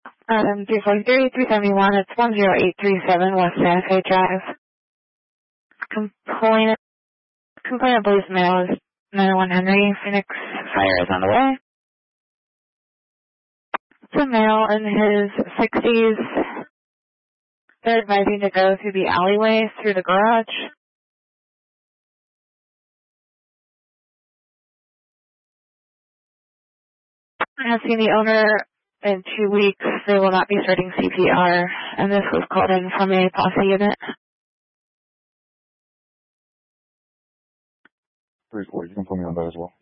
343-371, it's 10837 West Santa Fe Drive. Complainant believes male is 901 Henry. Phoenix fire is on the way. It's a male in his 60s. They're advising to go through the alleyway through the garage. I have seen the owner in 2 weeks. They will not be starting CPR, and this was called in from a posse unit. 3-4, you can put me on that as well.